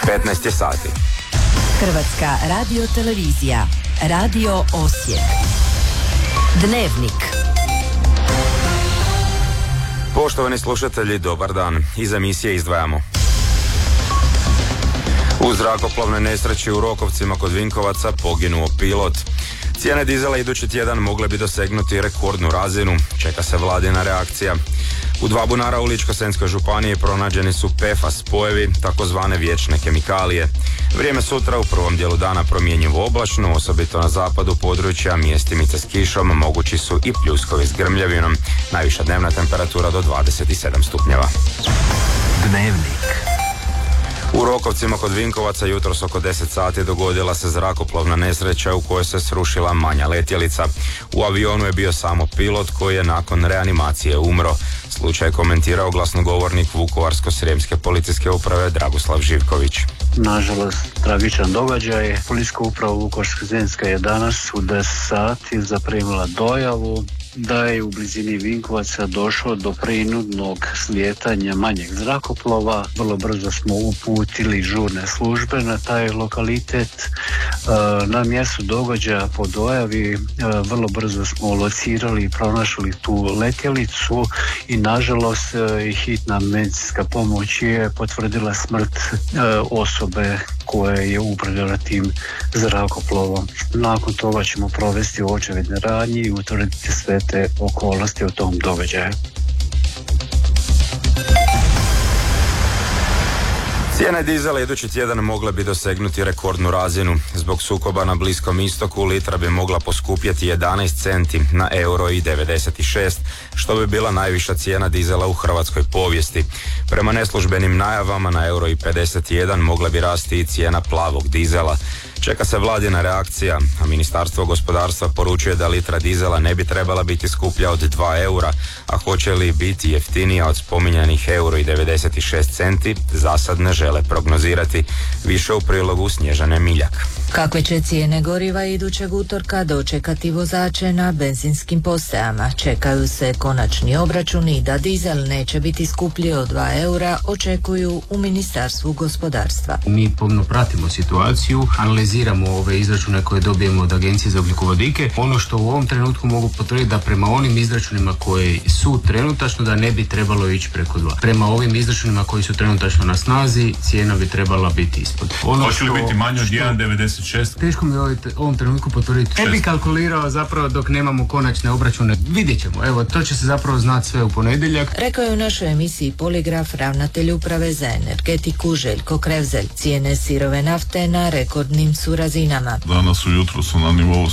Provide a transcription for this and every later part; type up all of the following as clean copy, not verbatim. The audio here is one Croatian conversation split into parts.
15 je sati. Hrvatska radiotelevizija. Radio Osijek. Dnevnik. Poštovani slušatelji, dobar dan. Iz emisije izdvajamo. U zrakoplovnoj nesreći u Rokovcima kod Vinkovaca poginuo pilot. Cijene dizela idući tjedan mogle bi dosegnuti rekordnu razinu. Čeka se vladina reakcija. U 2 bunara u Ličko-senjskoj županiji pronađeni su PFAS spojevi, takozvane vječne kemikalije. Vrijeme sutra u prvom dijelu dana promjenjivo oblačno, osobito na zapadu područja, mjestimice s kišom, mogući su i pljuskovi s grmljavinom. Najviša dnevna temperatura do 27 stupnjeva. Dnevnik. U Rokovcima kod Vinkovaca jutros oko 10 sati dogodila se zrakoplovna nesreća u kojoj se srušila manja letjelica. U avionu je bio samo pilot koji je nakon reanimacije umro. Slučaj komentirao glasnogovornik Vukovarsko-srijemske policijske uprave Dragoslav Živković. Nažalost, tragičan događaj. Policijska uprava Vukovarsko-srijemska je danas u 10 sati zaprimila dojavu da je u blizini Vinkovaca došlo do prinudnog slijetanja manjeg zrakoplova. Vrlo brzo smo uputili žurne službe na taj lokalitet. Na mjestu događaja po dojavi vrlo brzo smo locirali i pronašli tu letjelicu i nažalost hitna medicinska pomoć je potvrdila smrt osobe koja je upravljala tim zrakoplovom. Nakon toga ćemo provesti očevidne radnje i utvrditi sve te okolnosti u tom događaju. Cijene dizela idući tjedan mogle bi dosegnuti rekordnu razinu. Zbog sukoba na Bliskom istoku litra bi mogla poskupjeti 11 centi na €1,96, što bi bila najviša cijena dizela u hrvatskoj povijesti. Prema neslužbenim najavama na €1,51 mogla bi rasti i cijena plavog dizela. Čeka se vladina reakcija, a Ministarstvo gospodarstva poručuje da litra dizela ne bi trebala biti skuplja od 2 eura, a hoće li biti jeftinija od spominjanih €1,96 za sad ne žele prognozirati. Više u prilogu Snježane Miljak. Kakve će cijene goriva idućeg utorka dočekati vozače na benzinskim postajama? Čekaju se konačni obračuni da dizel neće biti skuplji od 2 eura, očekuju u Ministarstvu gospodarstva. Mi pomno pratimo situaciju, analiziramo ove izračune koje dobijemo od Agencije za ugljikovodike. Ono što u ovom trenutku mogu potvrditi da prema onim izračunima koji su trenutačno da ne bi trebalo ići preko 2. Prema ovim izračunima koji su trenutačno na snazi, cijena bi trebala biti ispod. Hoće li biti manje od 1,96? Teško mi je u ovom trenutku potvrditi. Ne bi kalkulirao zapravo dok nemamo konačne obračune. Vidjet ćemo. Evo, to će se zapravo znati sve u ponedjeljak. Rekao je u našoj emisiji Poligraf ravnatelj uprave za energetiku Željko Krevzelj. Cijene sirove nafte na rekordnim su razinama. Danas ujutro su na nivou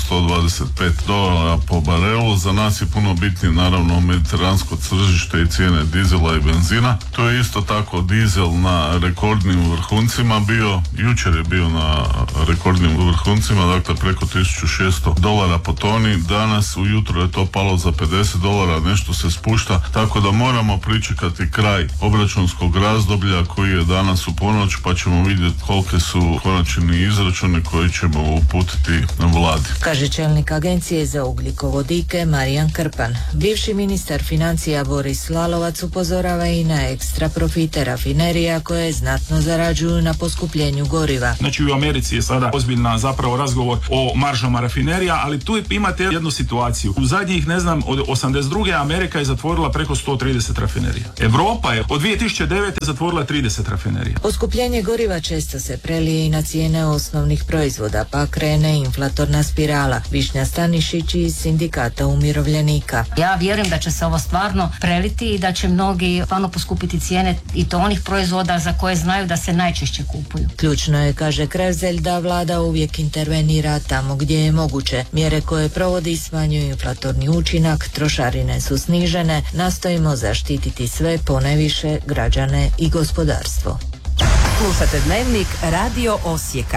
$125 po barelu. Za nas je puno bitnije naravno mediteransko tržište i cijene dizela i benzina. To je isto tako dizel na rekordnim vrhuncima bio. Jučer je bio na rekordnim vrhuncima, dakle preko $1.600 po toni. Danas ujutro je to palo za $50, nešto se spušta, tako da moramo pričekati kraj obračunskog razdoblja koji je danas u ponoć, pa ćemo vidjeti kolike su konačni izračuni koji ćemo uputiti vladi. Kaže čelnik Agencije za ugljikovodike Marijan Krpan. Bivši ministar financija Boris Lalovac upozorava i na ekstra profite rafinerija koje znatno zarađuju na poskupljenju goriva. Znači u Americi je sada ozbiljna zapravo razgovor o maržama rafinerija, ali tu imate jednu situaciju. U zadnjih, od 82. Amerika je zatvorila preko 130 rafinerija. Evropa je od 2009. zatvorila 30 rafinerija. Poskupljenje goriva često se prelije i na cijene osnovnih proizvoda, pa krene inflatorna spirala. Višnja Stanišić iz Sindikata umirovljenika. Ja vjerujem da će se ovo stvarno preliti i da će mnogi stvarno poskupiti cijene i to onih proizvoda za koje znaju da se najčešće kupuju. Ključno je, kaže Krevzelj, da vlada uvijek intervenira tamo gdje je moguće. Mjere koje provodi smanjuju inflatorni učinak, trošarine su snižene, nastojimo zaštititi sve, ponajviše građane i gospodarstvo. Slušate Dnevnik Radio Osijeka.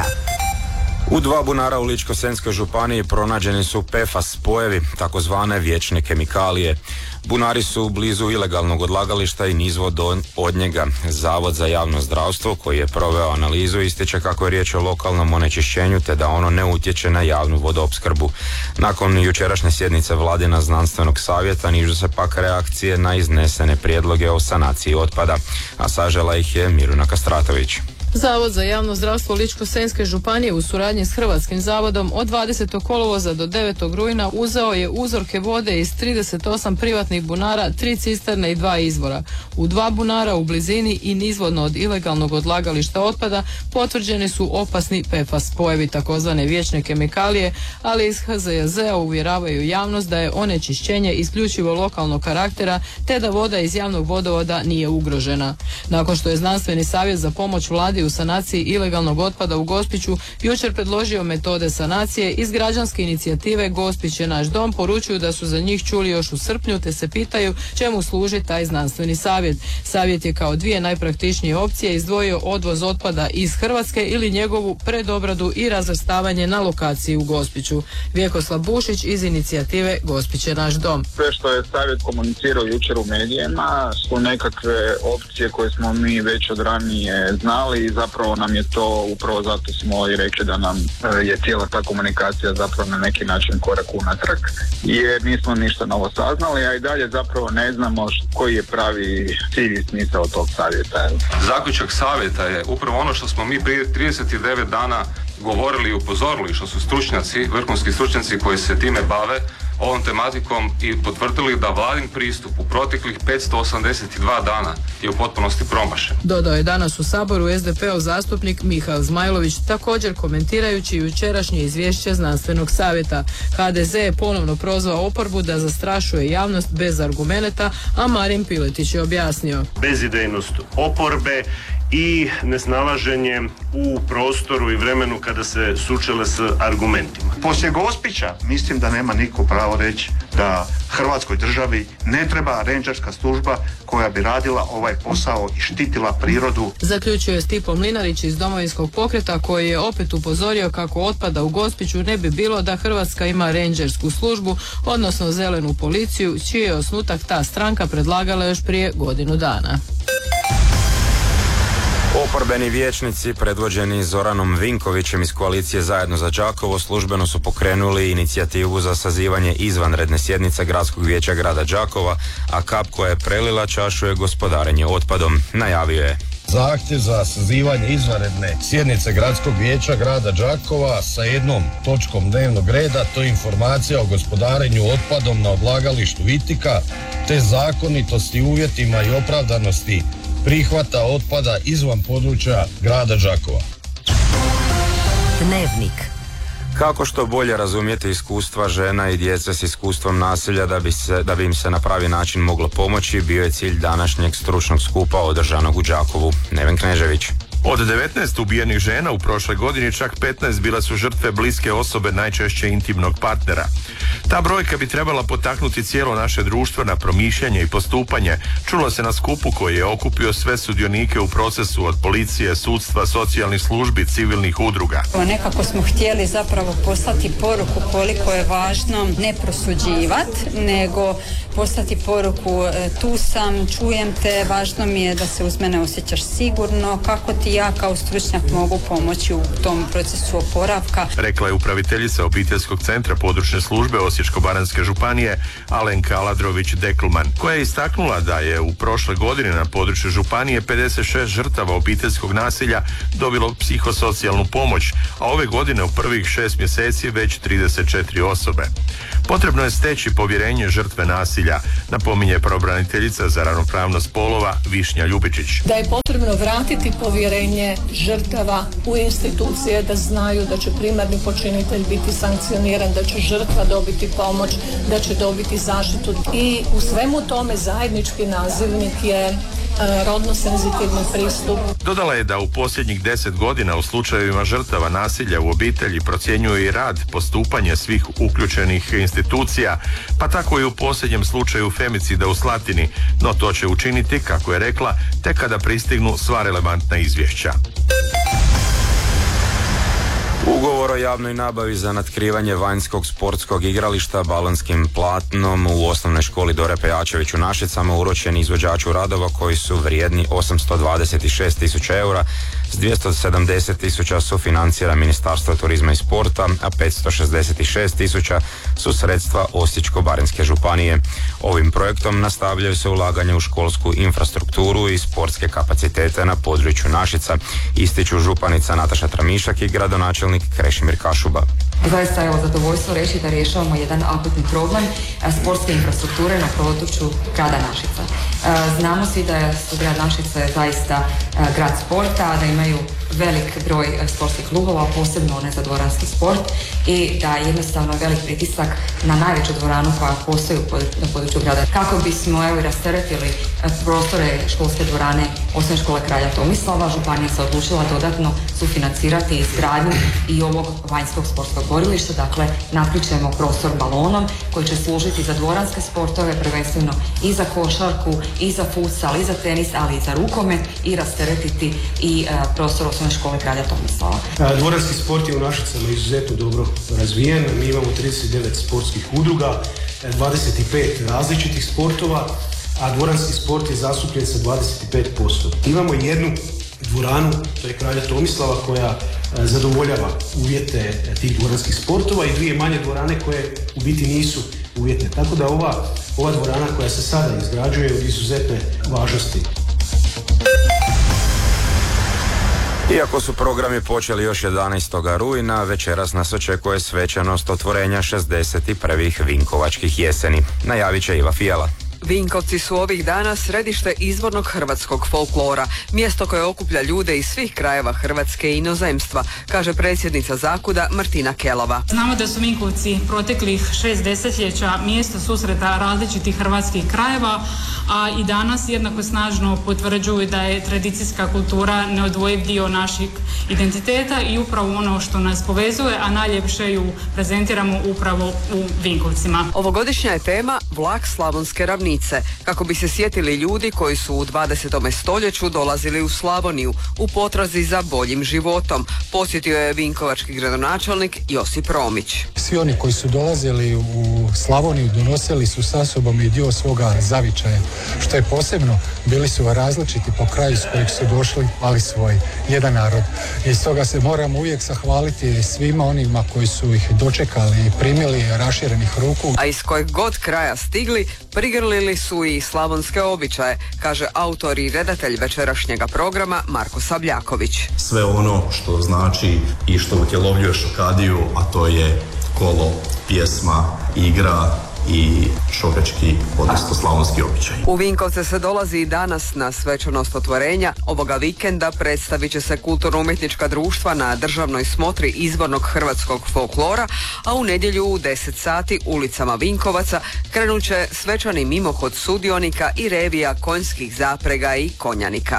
U 2 bunara u Ličko-senjskoj županiji pronađeni su PFAS spojevi, takozvane vječne kemikalije. Bunari su blizu ilegalnog odlagališta i nizvod od njega. Zavod za javno zdravstvo, koji je proveo analizu, ističe kako je riječ o lokalnom onečišćenju te da ono ne utječe na javnu vodoopskrbu. Nakon jučerašnje sjednice Vladina znanstvenog savjeta nižu se pak reakcije na iznesene prijedloge o sanaciji otpada, a sažela ih je Miruna Kastratović. Zavod za javno zdravstvo Ličko-senjske županije u suradnji s Hrvatskim zavodom od 20. kolovoza do 9. rujna uzeo je uzorke vode iz 38 privatnih bunara, 3 cisterne i 2 izvora. U 2 bunara u blizini i nizvodno od ilegalnog odlagališta otpada potvrđeni su opasni PFAS spojevi, takozvane vječne kemikalije, ali iz HZJZ-a uvjeravaju javnost da je onečišćenje isključivo lokalnog karaktera te da voda iz javnog vodovoda nije ugrožena. Nakon što je Znanstveni savjet za pomoć vladi u sanaciji ilegalnog otpada u Gospiću jučer predložio metode sanacije, iz građanske inicijative Gospić je naš dom poručuju da su za njih čuli još u srpnju te se pitaju čemu služi taj znanstveni savjet. Savjet je kao 2 najpraktičnije opcije izdvojio odvoz otpada iz Hrvatske ili njegovu predobradu i razvrstavanje na lokaciji u Gospiću. Vjekoslav Bušić iz inicijative Gospić je naš dom. Sve što je savjet komunicirao jučer u medijima su nekakve opcije koje smo mi već od ranije znali i zapravo nam je to, upravo zato smo i rekli da nam je cijela ta komunikacija zapravo na neki način korak unatrag, jer nismo ništa novo saznali, a i dalje zapravo ne znamo koji je pravi cilj i smisao tog savjeta. Zaključak savjeta je upravo ono što smo mi prije 39 dana govorili i upozorili, što su stručnjaci, vrhunski stručnjaci koji se time bave ovom tematikom i potvrdili da vladin pristup u proteklih 582 dana je u potpunosti promašen. Dodao je danas u Saboru SDP-ov zastupnik Mihael Zmajlović, također komentirajući jučerašnje izvješće znanstvenog savjeta. HDZ je ponovno prozvao oporbu da zastrašuje javnost bez argumenata, a Marin Piletić je objasnio. Bezidejnost oporbe i nesnalaženje u prostoru i vremenu kada se sučele s argumentima. Poslije Gospića mislim da nema niko pravo reći da Hrvatskoj državi ne treba rendžerska služba koja bi radila ovaj posao i štitila prirodu. Zaključuje Stipo Mlinarić iz Domovinskog pokreta koji je opet upozorio kako otpada u Gospiću ne bi bilo da Hrvatska ima rendžersku službu, odnosno zelenu policiju, čiji je osnutak ta stranka predlagala još prije godinu dana. Oporbeni vijećnici predvođeni Zoranom Vinkovićem iz koalicije Zajedno za Đakovo službeno su pokrenuli inicijativu za sazivanje izvanredne sjednice Gradskog vijeća grada Đakova, a kap koja je prelila čašu je gospodarenje otpadom, najavio je. Zahtjev za sazivanje izvanredne sjednice Gradskog vijeća grada Đakova sa jednom točkom dnevnog reda, to je informacija o gospodarenju otpadom na odlagalištu Vitika, te zakonitosti, uvjetima i opravdanosti prihvata otpada izvan područja grada Đakova. Dnevnik. Kako što bolje razumjeti iskustva žena i djece s iskustvom nasilja da bi im se na pravi način moglo pomoći, bio je cilj današnjeg stručnog skupa održanog u Đakovu. Neven Knežević. Od 19 ubijenih žena u prošloj godini čak 15 bile su žrtve bliske osobe, najčešće intimnog partnera. Ta brojka bi trebala potaknuti cijelo naše društvo na promišljanje i postupanje, čulo se na skupu koji je okupio sve sudionike u procesu od policije, sudstva, socijalnih službi, civilnih udruga. Nekako smo htjeli zapravo poslati poruku koliko je važno ne prosuđivati, nego poslati poruku tu sam, čujem te, važno mi je da se uz mene osjećaš sigurno, kako ti ja kao stručnjak mogu pomoći u tom procesu oporavka. Rekla je upraviteljica obiteljskog centra područne službe Osječko-baranjske županije Alenka Aladrović-Deklman, koja je istaknula da je u prošloj godini na području županije 56 žrtava obiteljskog nasilja dobilo psihosocijalnu pomoć, a ove godine u prvih 6 mjeseci već 34 osobe. Potrebno je steći povjerenje žrtve nasilja, napominje pravobraniteljica za ravnopravnost spolova Višnja Ljubičić. Da je potrebno vratiti povjerenje žrtava u institucije, da znaju da će primarni počinitelj biti sankcioniran, da će žrtva dobiti pomoć, da će dobiti zaštitu. I u svemu tome zajednički nazivnik je rodno senzitivni pristup. Dodala je da u posljednjih 10 godina u slučajevima žrtava nasilja u obitelji procjenjuje i rad, postupanje svih uključenih institucija, pa tako i u posljednjem slučaju femicida u Slatini, no to će učiniti, kako je rekla, tek kada pristignu sva relevantna izvješća. Ugovor o javnoj nabavi za natkrivanje vanjskog sportskog igrališta balonskim platnom u osnovnoj školi Dore Pejačević u Našicama uručen izvođaču radova koji su vrijedni 826.000 eura, S 270.000 sufinancira Ministarstvo turizma i sporta, a 566.000 su sredstva Osječko-baranjske županije. Ovim projektom nastavljaju se ulaganja u školsku infrastrukturu i sportske kapacitete na području Našica, ističu županica Nataša Tramišak i gradonačelnik Krešimir Kašuba. Zaista je zadovoljstvo reći da rješavamo jedan akutni problem sportske infrastrukture na području grada Našica. Znamo svi da su grad Našice zaista grad sporta, da imaju velik broj sportskih klubova, posebno one za dvoranski sport, i da je jednostavno velik pritisak na najveću dvoranu koja postoji na području grada. Kako bismo rasteretili prostore školske dvorane Osnovne škole Kralja Tomislava, županija se odlučila dodatno sufinancirati izgradnju i ovog vanjskog sportskog borilišta. Dakle, nakrićemo prostor balonom koji će služiti za dvoranske sportove, prvenstveno i za košarku, i za futsal, i za tenis, ali i za rukomet, i rasteretiti i prostor Osnovne škole Kralja Tomislava. Dvoranski sport je u Našicama izuzetno dobro razvijen. Mi imamo 39 sportskih udruga, 25 različitih sportova, a dvoranski sport je zastupljen sa 25%. Imamo jednu dvoranu, to je Kralja Tomislava, koja zadovoljava uvjete tih dvoranskih sportova, i dvije manje dvorane koje u biti nisu uvjetne. Tako da ova dvorana koja se sada izgrađuje od izuzetne važnosti. Iako su programi počeli još 11. rujna, večeras nas očekuje svečanost otvorenja 61. Vinkovačkih jeseni. Najavit će Iva Fijela. Vinkovci su ovih dana središte izvornog hrvatskog folklora, mjesto koje okuplja ljude iz svih krajeva Hrvatske i inozemstva, kaže predsjednica Zakuda Martina Kelova. Znamo da su Vinkovci proteklih 6 desetljeća mjesto susreta različitih hrvatskih krajeva, a i danas jednako snažno potvrđuju da je tradicijska kultura neodvojiv dio našeg identiteta i upravo ono što nas povezuje, a najljepše ju prezentiramo upravo u Vinkovcima. Ovogodišnja je tema Vlak Slavonske ravnice, kako bi se sjetili ljudi koji su u 20. stoljeću dolazili u Slavoniju u potrazi za boljim životom, posjetio je vinkovački gradonačelnik Josip Romić. Svi oni koji su dolazili u Slavoniju donosili su sa sobom i dio svoga zavičaja, što je posebno, bili su različiti po kraju s kojeg su došli, ali svoj, jedan narod. I stoga se moramo uvijek zahvaliti svima onima koji su ih dočekali i primili raširenih ruku. A iz kojeg god kraja stigli, prigrlili su i slavonske običaje, kaže autor i redatelj večerašnjega programa Marko Sabljaković. Sve ono što znači i što utjelovljuje šokadiju, a to je kolo, pjesma, igra i šokački, odnosno slavonski običaj. U Vinkovce se dolazi i danas na svečanost otvorenja. Ovoga vikenda predstavit će se kulturno-umjetnička društva na državnoj smotri izvornog hrvatskog folklora, a u nedjelju u 10 sati ulicama Vinkovaca krenut će svečani mimohod sudionika i revija konjskih zaprega i konjanika.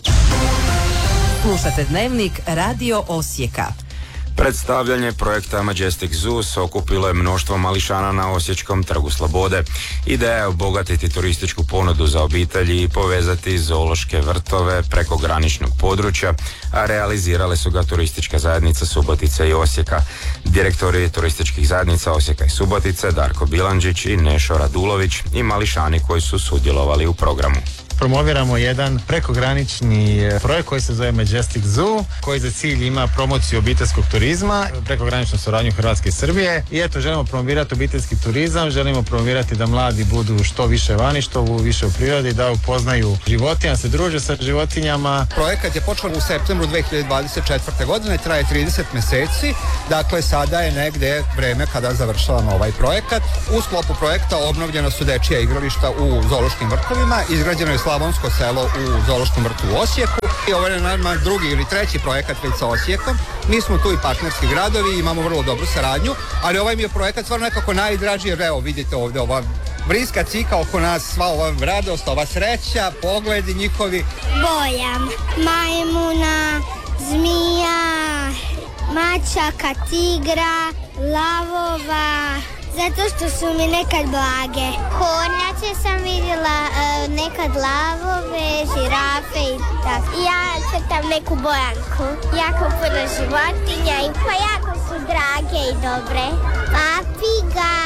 Slušate Dnevnik Radio Osijeka. Predstavljanje projekta Majestic Zoos okupilo je mnoštvo mališana na Osječkom trgu Slobode. Ideja je obogatiti turističku ponudu za obitelji i povezati zoološke vrtove preko graničnog područja, a realizirale su ga turistička zajednica Subotice i Osijeka. Direktori turističkih zajednica Osijeka i Subotice Darko Bilandžić i Nešo Radulović i mališani koji su sudjelovali u programu. Promoviramo jedan prekogranični projekt koji se zove Majestic Zoo, koji za cilj ima promociju obiteljskog turizma, prekograničnu suradnju Hrvatske i Srbije. I eto, želimo promovirati obiteljski turizam, želimo promovirati da mladi budu što više vani, što više u prirodi, da upoznaju životinja, se druže sa životinjama. Projekat je počeo u septembru 2024. godine, traje 30 mjeseci, dakle sada je negdje vreme kada završavamo ovaj projekat. U sklopu projekta obnovljena su dečija igrališta u zoološkim vrtovima, izgrađeno je Slavonsko selo u zoološkom vrtu u Osijeku. I ovo je nama drugi ili treći projekat već sa Osijekom. Mi smo tu i partnerski gradovi, imamo vrlo dobru saradnju, ali ovaj mi je projekat stvarno nekako najdraži, jer evo vidite ovdje ova vriska cika oko nas, sva ova radost, ova sreća, pogledi njihovi. Bojam majmuna, zmija, mačaka, tigra, lavova, zato što su mi nekad blage. Kornjače sam vidjela, nekad lavove, žirafe i tako. Ja crtam neku bojanku. Jako puno životinja i pa jako su drage i dobre. Papiga,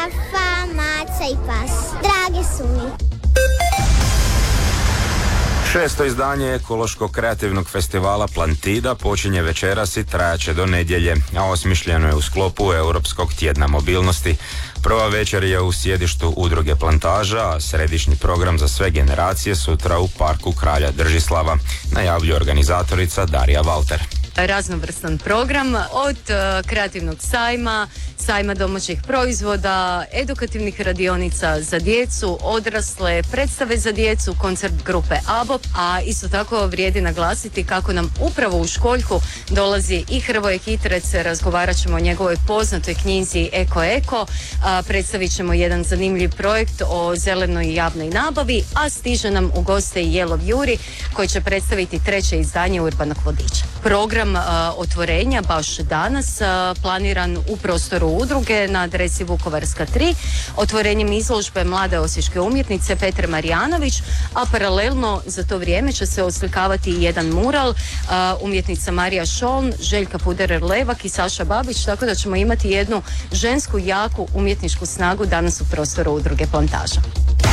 žirafa, maca i pas. Drage su mi. 6. izdanje ekološkog kreativnog festivala Plantida počinje večeras i trajaće do nedjelje, a osmišljeno je u sklopu Europskog tjedna mobilnosti. Prva večer je u sjedištu udruge Plantaža, a središnji program za sve generacije sutra u parku Kralja Držislava, najavljuje organizatorica Darija Valter. Raznovrstan program od kreativnog sajma domaćih proizvoda, edukativnih radionica za djecu, odrasle, predstave za djecu, koncert grupe ABOP, a isto tako vrijedi naglasiti kako nam upravo u Školjku dolazi i Hrvoje Hitrec, razgovarat ćemo o njegovoj poznatoj knjizi Eko, predstavit ćemo jedan zanimljiv projekt o zelenoj javnoj nabavi, a stiže nam u goste i Jelov Juri koji će predstaviti 3. izdanje Urbanog vodiča. Program otvorenja baš danas planiran u prostoru udruge na adresi Vukovarska 3, otvorenjem izložbe mlade osječke umjetnice Petre Marijanović, a paralelno za to vrijeme će se oslikavati i jedan mural umjetnica Marija Šoln, Željka Puderer-Levak i Saša Babić, tako da ćemo imati jednu žensku jaku umjetničku snagu danas u prostoru udruge Plantaža.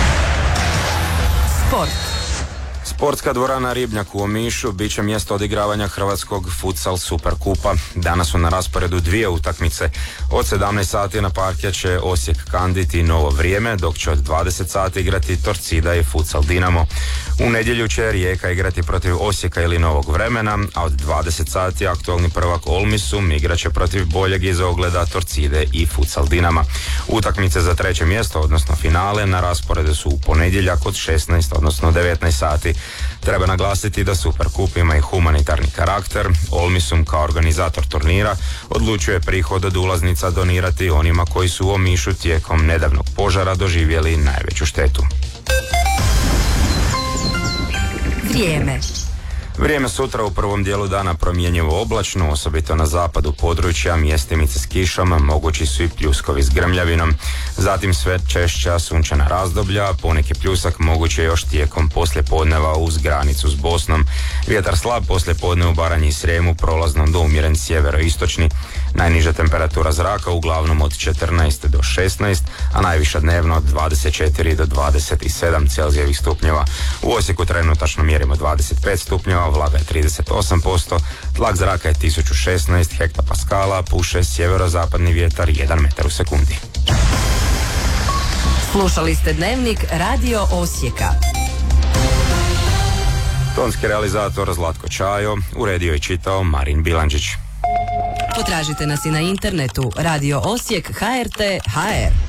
Sport. Sportska dvorana Ribnjak u Omišu bit će mjesto odigravanja Hrvatskog futsal Superkupa. Danas su na rasporedu 2 utakmice. Od 17 sati na parket će Osijek Kandit i Novo Vrijeme, dok će od 20 sati igrati Torcida i Futsal Dinamo. U nedjelju će Rijeka igrati protiv Osijeka ili Novog Vremena, a od 20 sati aktualni prvak Olmisum igrat će protiv boljeg iz ogleda Torcide i Futsal Dinama. Utakmice za 3. mjesto, odnosno finale, na rasporedu su u ponedjeljak od 16, odnosno 19 sati. Treba naglasiti da Superkup ima i humanitarni karakter. Olmisum kao organizator turnira odlučuje prihod od ulaznica donirati onima koji su u Omišu tijekom nedavnog požara doživjeli najveću štetu. Vrijeme sutra u prvom dijelu dana promjenjivo oblačno, osobito na zapadu područja, mjestimice s kišom, mogući su i pljuskovi s grmljavinom. Zatim sve češća sunčana razdoblja, poneki pljusak moguće još tijekom poslijepodneva uz granicu s Bosnom. Vjetar slab poslijepodne u Baranji i Srijemu, prolazno do umjeren sjeveroistočni. Najniža temperatura zraka uglavnom od 14 do 16, a najviša dnevno od 24 do 27 Celzijevih stupnjeva. U Osijeku trenutačno mjerimo 25 stupnjeva, vlaga je 38%, tlak zraka je 1016 hektopaskala, puše sjeverozapadni vjetar 1 metar u sekundi. Slušali ste Dnevnik Radio Osijeka. Tonski realizator Zlatko Čajo, uredio i čitao Marin Bilandžić. Potražite nas i na internetu Radio Osijek HRT.hr.